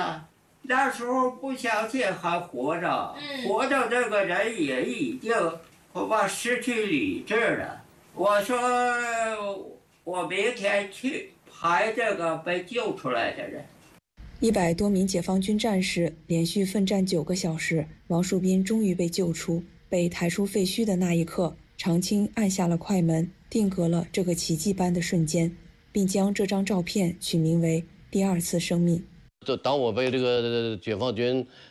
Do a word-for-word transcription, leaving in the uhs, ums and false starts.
了。那时候不相信还活着， 嗯、 活着这个人也已经恐怕失去理智了。我说我明天去排这个被救出来的人。 一百多名解放军战士连续奋战九个小时，王树斌终于被救出。被抬出废墟的那一刻，常青按下了快门，定格了这个奇迹般的瞬间，并将这张照片取名为“第二次生命”。 这当我被这个解放军